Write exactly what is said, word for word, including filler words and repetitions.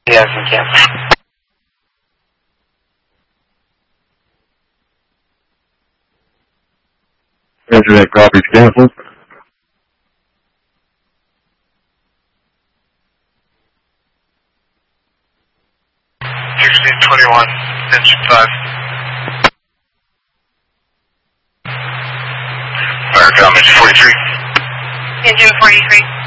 Yes, you can. Roger that, copy's canceled. sixteen twenty-one, engine five. Fire comm, engine forty-three. Engine forty-three.